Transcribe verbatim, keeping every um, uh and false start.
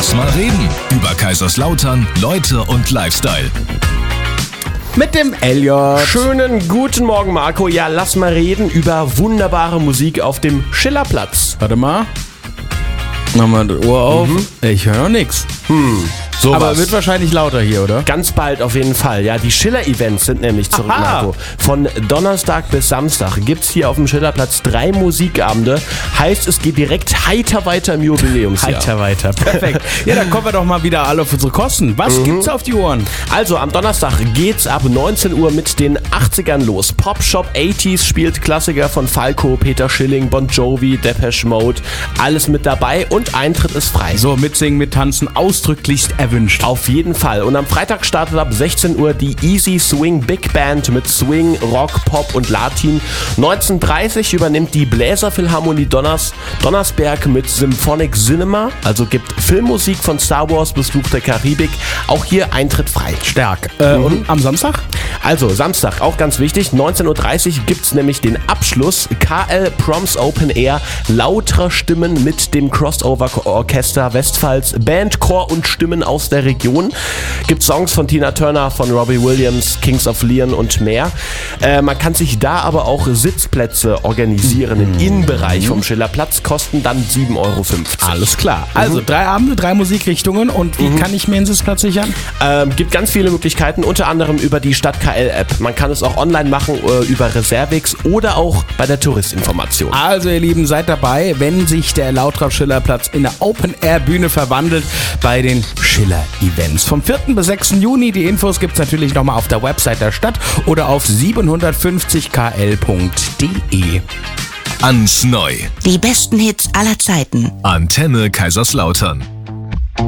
Lass mal reden. Über Kaiserslautern, Leute und Lifestyle. Mit dem Elliot. Schönen guten Morgen, Marco. Ja, lass mal reden über wunderbare Musik auf dem Schillerplatz. Warte mal. Mach mal das Ohr auf. Mhm. Ich höre noch nix. Hm. So Aber wird wahrscheinlich lauter hier, oder? Ganz bald auf jeden Fall. Ja, die Schiller-Events sind nämlich zurück, Aha. Marco. Von Donnerstag bis Samstag gibt's hier auf dem Schillerplatz drei Musikabende. Heißt, es geht direkt heiter weiter im Jubiläumsjahr. Heiter weiter. Perfekt. Ja, dann kommen wir doch mal wieder alle auf unsere Kosten. Was mhm. gibt's auf die Ohren? Also, am Donnerstag geht's ab neunzehn Uhr mit den achtzigern los. Pop Shop achtziger spielt Klassiker von Falco, Peter Schilling, Bon Jovi, Depeche Mode. Alles mit dabei und Eintritt ist frei. So, mitsingen, mittanzen, ausdrücklichst erwünscht. Auf jeden Fall. Und am Freitag startet ab sechzehn Uhr die Easy Swing Big Band mit Swing, Rock, Pop und Latin. neunzehn Uhr dreißig übernimmt die Bläserphilharmonie Donners, Donnersberg mit Symphonic Cinema. Also gibt Filmmusik von Star Wars bis Fluch der Karibik. Auch hier Eintritt frei. Stark. Äh, mhm. Und am Samstag? Also Samstag, auch ganz wichtig, neunzehn Uhr dreißig gibt's nämlich den Abschluss. K L Proms Open Air. Lautere Stimmen mit dem Crossover-Orchester Westpfalz. Band, Chor und Stimmen aus der Region. Gibt Songs von Tina Turner, von Robbie Williams, Kings of Leon und mehr. Äh, man kann sich da aber auch Sitzplätze organisieren im Innenbereich vom Schillerplatz. Kosten dann sieben Euro fünfzig. Alles klar. Also drei Abende, drei Musikrichtungen. Und wie mhm. kann ich mir einen Sitzplatz sichern? Ähm, gibt ganz viele Möglichkeiten, unter anderem über die Stadt K L-App. Man kann es auch online machen äh, über Reservix oder auch bei der Touristinformation. Also ihr Lieben, seid dabei, wenn sich der Lautrap-Schillerplatz in eine Open-Air-Bühne verwandelt bei den Schiller-Events. Vom vierten bis sechsten Juni. Die Infos gibt's natürlich nochmal auf der Website der Stadt oder auf siebenhundertfünfzig k l punkt d e. Ans Neu. Die besten Hits aller Zeiten. Antenne Kaiserslautern.